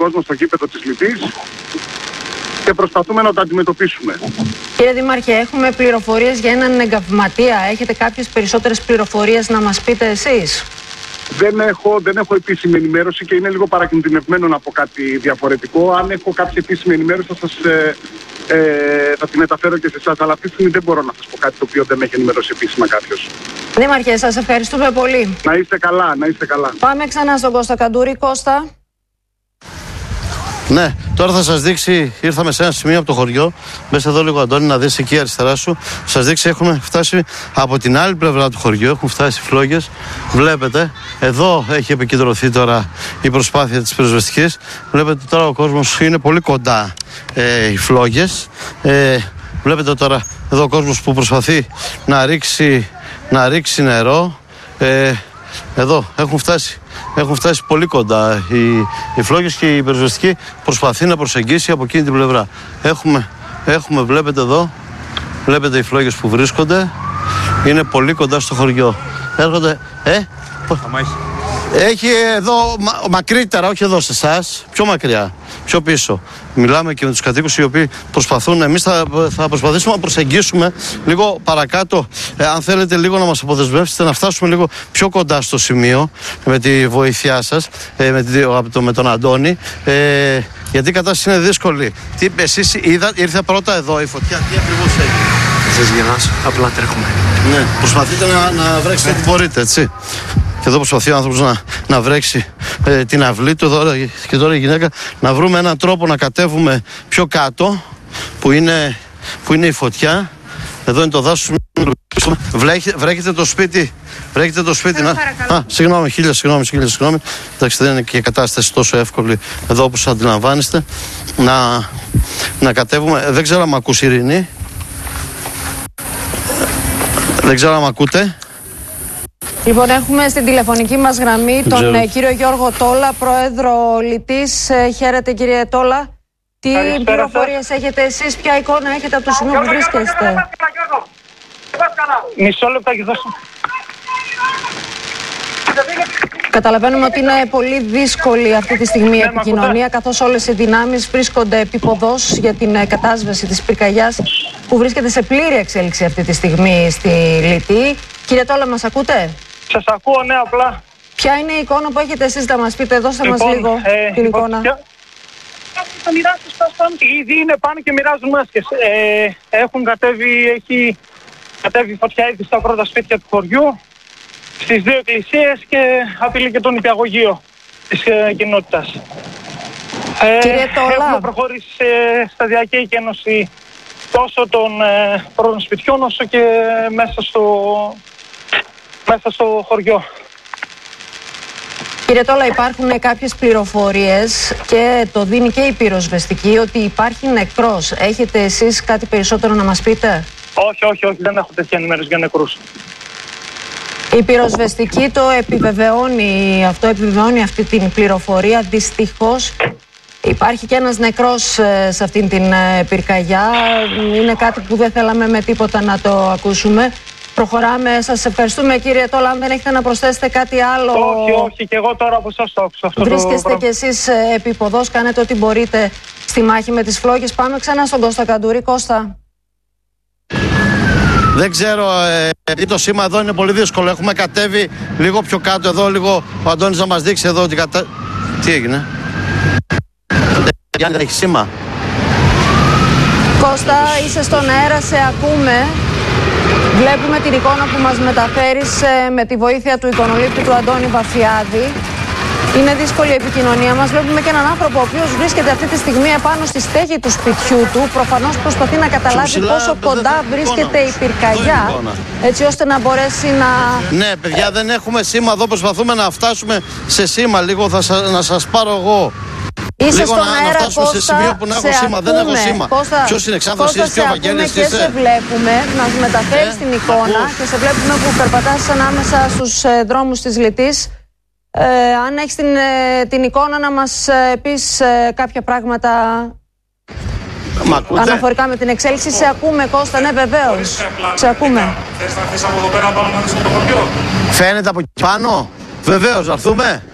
κόσμο στο γήπεδο της Λυτής και προσπαθούμε να το αντιμετωπίσουμε. Κύριε Δήμαρχε, έχουμε πληροφορίες για έναν εγκαυματία. Έχετε κάποιες περισσότερες πληροφορίες να μας πείτε εσείς? Δεν έχω επίσημη ενημέρωση και είναι λίγο παρακινδυνευμένο να πω κάτι διαφορετικό. Αν έχω κάποια επίσημη ενημέρωση θα τη μεταφέρω και σε εσάς. Αλλά αυτή τη στιγμή δεν μπορώ να σας πω κάτι το οποίο δεν με έχει ενημερώσει επίσημα κάποιος. Δήμαρχε, σας ευχαριστούμε πολύ. Να είστε καλά, να είστε καλά. Πάμε ξανά στον Κώστα Καντούρη. Κώστα. Ναι, τώρα θα σας δείξει, ήρθαμε σε ένα σημείο από το χωριό. Μπες εδώ λίγο, Αντώνη, να δεις εκεί αριστερά σου. Σας δείξει, έχουμε φτάσει από την άλλη πλευρά του χωριού. Έχουν φτάσει οι φλόγες. Βλέπετε, εδώ έχει επικεντρωθεί τώρα η προσπάθεια της πυροσβεστικής. Βλέπετε τώρα ο κόσμος είναι πολύ κοντά οι φλόγες. Βλέπετε τώρα εδώ ο κόσμος που προσπαθεί να ρίξει νερό. Εδώ έχουν φτάσει πολύ κοντά οι φλόγες και η πυροσβεστική προσπαθεί να προσεγγίσει από εκείνη την πλευρά. Έχουμε, βλέπετε εδώ, βλέπετε οι φλόγες που βρίσκονται, είναι πολύ κοντά στο χωριό. Έρχονται, έχει εδώ μακρύτερα, όχι εδώ σε εσάς, πιο μακριά, πιο πίσω. Μιλάμε και με τους κατοίκους οι οποίοι προσπαθούν. Εμείς θα προσπαθήσουμε να προσεγγίσουμε λίγο παρακάτω. Αν θέλετε λίγο να μας αποδεσμεύσετε, να φτάσουμε λίγο πιο κοντά στο σημείο με τη βοήθειά σας, με τον Αντώνη. Γιατί η κατάσταση είναι δύσκολη. Εσείς ήρθε πρώτα εδώ η φωτιά, τι ακριβώς έγινε? Δεν γελάς, απλά τρέχουμε. Ναι, προσπαθείτε να βρέξετε ό,τι μπορείτε, έτσι. Και εδώ προσπαθεί ο άνθρωπος να βρέξει την αυλή του και τώρα η γυναίκα να βρούμε έναν τρόπο να κατέβουμε πιο κάτω που είναι η φωτιά. Εδώ είναι το δάσος. Βρέχετε το σπίτι. Συγγνώμη. Εντάξει, δεν είναι και η κατάσταση τόσο εύκολη εδώ όπως αντιλαμβάνεστε. Να κατέβουμε. Δεν ξέρω αν μ' ακούς, Ειρήνη. Δεν ξέρω αν μ' ακούτε. Λοιπόν, έχουμε στην τηλεφωνική μας γραμμή τον κύριο Γιώργο Τόλα, πρόεδρο Λυτής. Χαίρετε, κύριε Τόλα. Τι πληροφορίες έχετε εσείς, ποια εικόνα έχετε από το σημείο που βρίσκεστε? Μισό λεπτό και δώσω. Καταλαβαίνουμε ότι είναι πολύ δύσκολη αυτή τη στιγμή η επικοινωνία, καθώς όλες οι δυνάμεις βρίσκονται επίποδος για την κατάσβεση της πυρκαγιάς που βρίσκεται σε πλήρη εξέλιξη αυτή τη στιγμή στη Λυτή. Κύριε Τόλα, μας ακούτε? Σας ακούω, ναι, απλά. Ποια είναι η εικόνα που έχετε εσείς να μας πείτε? Δώστε μας λίγο την εικόνα. Θα μοιράσουν ήδη είναι πάνω και μοιράζουν μάσκες. Έχει κατέβει φωτιά ήδη στα πρώτα σπίτια του χωριού, στις 2 εκκλησίες και απειλεί και τον νηπιαγωγείο της κοινότητας. Κύριε Τόλα, έχουμε προχωρήσει σε σταδιακή εκένωση τόσο των πρώτων σπιτιών όσο και μέσα στο χωριό. Κύριε Τόλα, υπάρχουν κάποιες πληροφορίες και το δίνει και η πυροσβεστική ότι υπάρχει νεκρός. Έχετε εσείς κάτι περισσότερο να μας πείτε? Όχι, δεν έχω τέτοια ενημέρωση για νεκρούς. Η πυροσβεστική το επιβεβαιώνει αυτή την πληροφορία. Δυστυχώς υπάρχει και ένας νεκρός σε αυτήν την πυρκαγιά. Είναι κάτι που δεν θέλαμε με τίποτα να το ακούσουμε. Προχωράμε. Σας ευχαριστούμε, κύριε Τόλα. Αν δεν έχετε να προσθέσετε κάτι άλλο. Όχι, και εγώ τώρα από σας το άκουσα. Βρίσκεστε κι εσείς επίποδος, κάνετε ό,τι μπορείτε στη μάχη με τις φλόγες. Πάμε ξανά στον Κώστα Καντούρη. Κώστα. Δεν ξέρω, το σήμα εδώ είναι πολύ δύσκολο. Έχουμε κατέβει λίγο πιο κάτω εδώ, λίγο ο Αντώνης να μας δείξει εδώ Τι έγινε? Δεν έχει σήμα. Κώστα, είσαι στον αέρα, σε ακούμε. Βλέπουμε την εικόνα που μας μεταφέρεις με τη βοήθεια του εικονολήπτη του Αντώνη Βαφιάδη. Είναι δύσκολη η επικοινωνία μας. Βλέπουμε και έναν άνθρωπο ο οποίος βρίσκεται αυτή τη στιγμή επάνω στη στέγη του σπιτιού του. Προφανώς προσπαθεί να καταλάβει πόσο κοντά βρίσκεται η πυρκαγιά, έτσι ώστε να μπορέσει να... Ναι, παιδιά, δεν έχουμε σήμα εδώ. Προσπαθούμε να φτάσουμε σε σήμα. Λίγο να σας πάρω εγώ. Είσαι στον αέρα, Κώστα, σε σημείο που να έχω σήμα. Ακούμε. Δεν έχω σήμα. Ποιος είναι, Ξάνθος, είσαι, ποιο Βαγγέλης και σε βλέπουμε, μας μεταφέρεις την εικόνα και σε βλέπουμε που περπατάς ανάμεσα στους δρόμους της Λυτής. Αν έχεις την εικόνα να μας πεις κάποια πράγματα αναφορικά με την εξέλιξη. Σε ακούμε, Κώστα, ναι, βεβαίως. Σε ακούμε. Φαίνεται από εκεί πάνω. Βεβαίως, να έρθουμε.